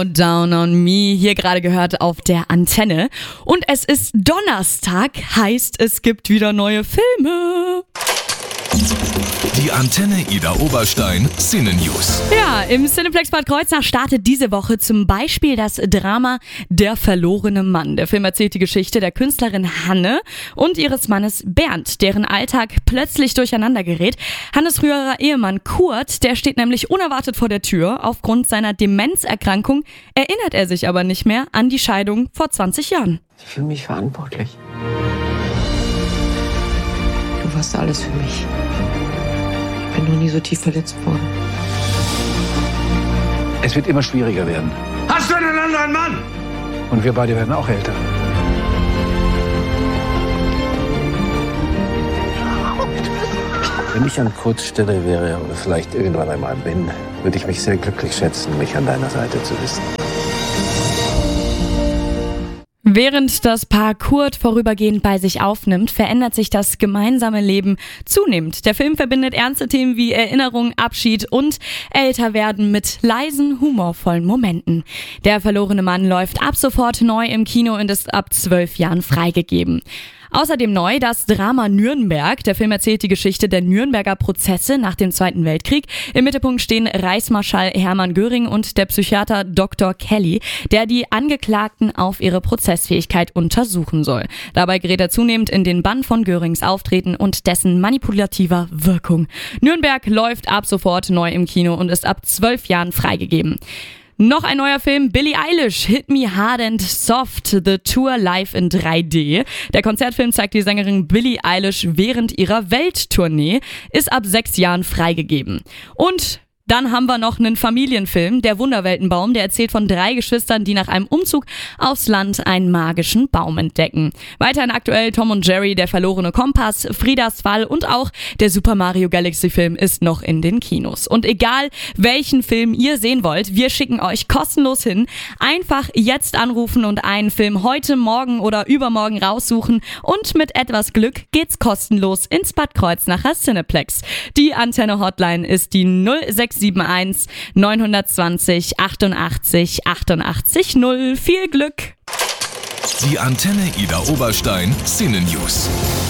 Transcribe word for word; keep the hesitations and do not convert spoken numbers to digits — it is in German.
Down on Me, hier gerade gehört auf der Antenne. Und es ist Donnerstag, heißt es gibt wieder neue Filme. Die Antenne Ida Oberstein Cine News. Ja, im Cineplex Bad Kreuznach startet diese Woche zum Beispiel das Drama Der verlorene Mann. Der Film erzählt die Geschichte der Künstlerin Hanne und ihres Mannes Bernd, deren Alltag plötzlich durcheinander gerät. Hannes früherer Ehemann Kurt, der steht nämlich unerwartet vor der Tür. Aufgrund seiner Demenzerkrankung erinnert er sich aber nicht mehr an die Scheidung vor zwanzig Jahren. Ich fühle mich verantwortlich. Du warst alles für mich. Ich bin noch nie so tief verletzt worden. Es wird immer schwieriger werden. Hast du einen anderen Mann? Und wir beide werden auch älter. Wenn ich an Kurts Stelle wäre oder vielleicht irgendwann einmal bin, würde ich mich sehr glücklich schätzen, mich an deiner Seite zu wissen. Während das Paar Kurt vorübergehend bei sich aufnimmt, verändert sich das gemeinsame Leben zunehmend. Der Film verbindet ernste Themen wie Erinnerung, Abschied und Älterwerden mit leisen, humorvollen Momenten. Der verlorene Mann läuft ab sofort neu im Kino und ist ab zwölf Jahren freigegeben. Außerdem neu das Drama Nürnberg. Der Film erzählt die Geschichte der Nürnberger Prozesse nach dem Zweiten Weltkrieg. Im Mittelpunkt stehen Reichsmarschall Hermann Göring und der Psychiater Doktor Kelly, der die Angeklagten auf ihre Prozessfähigkeit untersuchen soll. Dabei gerät er zunehmend in den Bann von Görings Auftreten und dessen manipulativer Wirkung. Nürnberg läuft ab sofort neu im Kino und ist ab zwölf Jahren freigegeben. Noch ein neuer Film, Billie Eilish, Hit Me Hard and Soft, The Tour live in drei D. Der Konzertfilm zeigt die Sängerin Billie Eilish während ihrer Welttournee, ist ab sechs Jahren freigegeben. Und dann haben wir noch einen Familienfilm, Der Wunderweltenbaum, der erzählt von drei Geschwistern, die nach einem Umzug aufs Land einen magischen Baum entdecken. Weiterhin aktuell Tom und Jerry, Der verlorene Kompass, Friedas Fall und auch der Super Mario Galaxy Film ist noch in den Kinos. Und egal, welchen Film ihr sehen wollt, wir schicken euch kostenlos hin. Einfach jetzt anrufen und einen Film heute, morgen oder übermorgen raussuchen und mit etwas Glück geht's kostenlos ins Bad Kreuznacher Cineplex. Die Antenne-Hotline ist die null sechs sieben eins neun zwei null achtundachtzig achtundachtzig null. Viel Glück! Die Antenne Ida Oberstein Cine News.